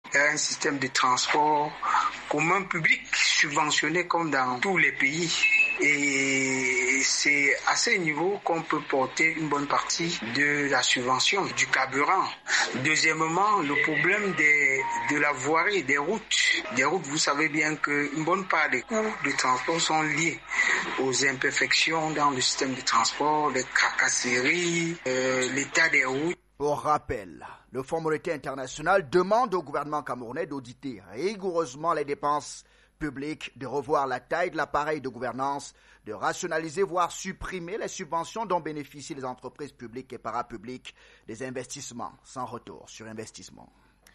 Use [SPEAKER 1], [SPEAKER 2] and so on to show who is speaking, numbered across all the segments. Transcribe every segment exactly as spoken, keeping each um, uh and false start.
[SPEAKER 1] Un système de transport commun public subventionné comme dans tous les pays. Et c'est à ce niveau qu'on peut porter une bonne partie de la subvention du carburant. Deuxièmement, le problème des, de la voirie, des routes. Des routes, vous savez bien qu'une bonne part des coûts de transport sont liés aux imperfections dans le système de transport, les tracasseries, euh, l'état des routes.
[SPEAKER 2] Pour rappel, le Fonds monétaire international demande au gouvernement camerounais d'auditer rigoureusement les dépenses publiques, de revoir la taille de l'appareil de gouvernance, de rationaliser voire supprimer les subventions dont bénéficient les entreprises publiques et parapubliques, des investissements sans retour sur investissement.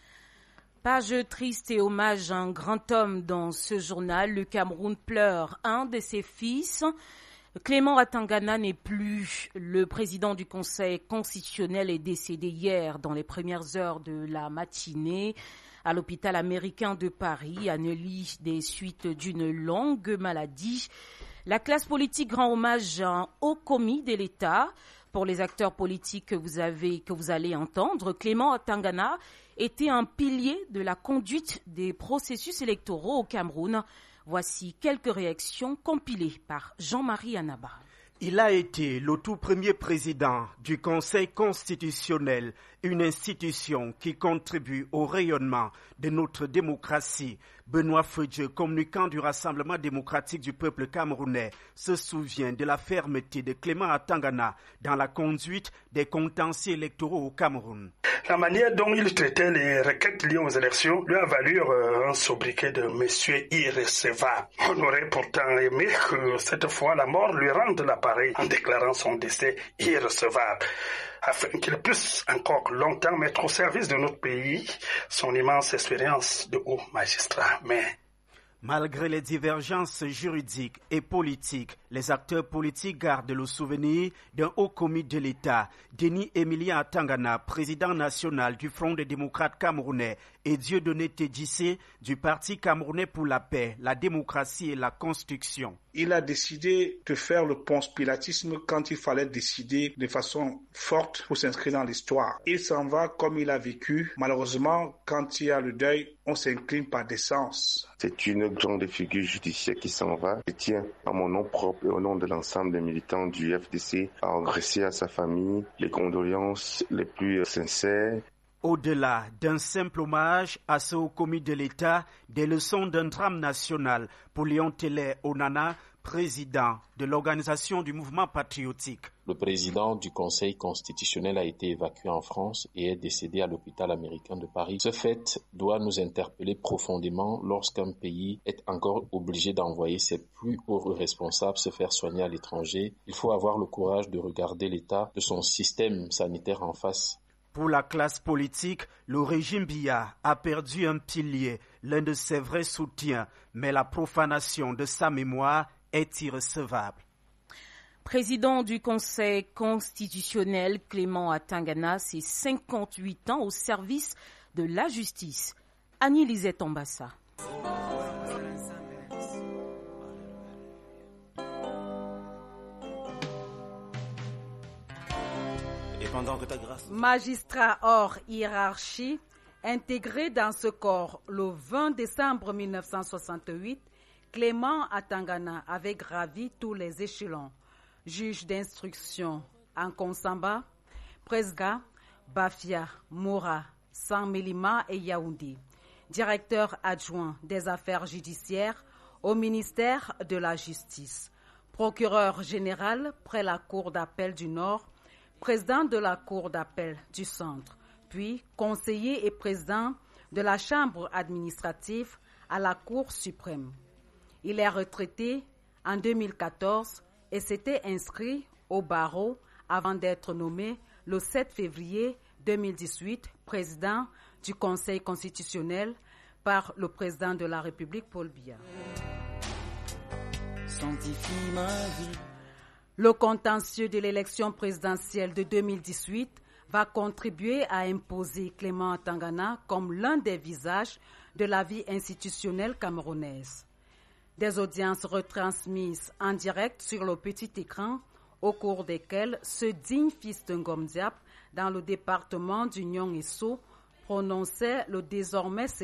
[SPEAKER 3] Page triste et hommage à un grand homme dans ce journal. Le Cameroun pleure un de ses fils. Clément Atangana n'est plus. Le président du Conseil constitutionnel est décédé hier dans les premières heures de la matinée à l'hôpital américain de Paris, à Neuilly, des suites d'une longue maladie. La classe politique rend hommage à un haut commis de l'État. Pour les acteurs politiques que vous avez, que vous allez entendre, Clément Atangana était un pilier de la conduite des processus électoraux au Cameroun. Voici quelques réactions compilées par Jean-Marie Anaba.
[SPEAKER 4] Il a été le tout premier président du Conseil constitutionnel, une institution qui contribue au rayonnement de notre démocratie. Benoît Fedje, communicant du Rassemblement démocratique du peuple camerounais, se souvient de la fermeté de Clément Atangana dans la conduite des contentieux électoraux au Cameroun.
[SPEAKER 5] La manière dont il traitait les requêtes liées aux élections lui a valu euh, un sobriquet de monsieur irrecevable. On aurait pourtant aimé que cette fois la mort lui rende l'appareil en déclarant son décès irrecevable, afin qu'il puisse encore longtemps mettre au service de notre pays son immense expérience de haut magistrat. Mais
[SPEAKER 4] malgré les divergences juridiques et politiques, les acteurs politiques gardent le souvenir d'un haut commis de l'État, Denis Emilien Atangana, président national du Front des démocrates camerounais, et Dieudonné Tédissé du Parti camerounais pour la paix, la démocratie et la construction.
[SPEAKER 6] Il a décidé de faire le ponce-pilatisme quand il fallait décider de façon forte pour s'inscrire dans l'histoire. Il s'en va comme il a vécu. Malheureusement, quand il y a le deuil, on s'incline par décence.
[SPEAKER 7] C'est une grande figure judiciaire qui s'en va. Je tiens, à mon nom propre et au nom de l'ensemble des militants du F D C, à adresser à sa famille les condoléances les plus sincères.
[SPEAKER 4] Au-delà d'un simple hommage à ce haut commis de l'État, des leçons d'un drame national pour Léon Télé Onana, président de l'organisation du mouvement patriotique.
[SPEAKER 8] Le président du Conseil constitutionnel a été évacué en France et est décédé à l'hôpital américain de Paris. Ce fait doit nous interpeller profondément lorsqu'un pays est encore obligé d'envoyer ses plus hauts responsables se faire soigner à l'étranger. Il faut avoir le courage de regarder l'état de son système sanitaire en face.
[SPEAKER 4] Pour la classe politique, le régime Biya a perdu un pilier, l'un de ses vrais soutiens, mais la profanation de sa mémoire est irrecevable.
[SPEAKER 3] Président du Conseil constitutionnel, Clément Atangana, c'est cinquante-huit ans au service de la justice. Annie Lisette Ambassa.
[SPEAKER 9] Magistrat hors hiérarchie, intégré dans ce corps le vingt décembre mille neuf cent soixante-huit, Clément Atangana avait gravi tous les échelons. Juge d'instruction en Konsamba, Presga, Bafia, Moura, Saint-Mélima et Yaoundé. Directeur adjoint des affaires judiciaires au ministère de la Justice. Procureur général près la Cour d'appel du Nord, président de la Cour d'appel du Centre, puis conseiller et président de la Chambre administrative à la Cour suprême. Il est retraité en deux mille quatorze et s'était inscrit au barreau avant d'être nommé le sept février deux mille dix-huit président du Conseil constitutionnel par le président de la République, Paul Biya. Sanctifie ma vie. Le contentieux de l'élection présidentielle de deux mille dix-huit va contribuer à imposer Clément Atangana comme l'un des visages de la vie institutionnelle camerounaise. Des audiences retransmises en direct sur le petit écran, au cours desquelles ce digne fils de Ngom Diap, dans le département du Nyong-Esso, prononçait le désormais